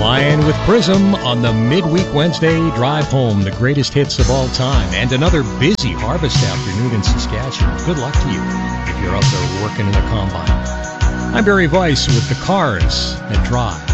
Flying with Prism on the midweek Wednesday drive home, the greatest hits of all time, and another busy harvest afternoon in Saskatchewan. Good luck to you if you're out there working in the combine. I'm Barry Weiss with the Cars that Drive.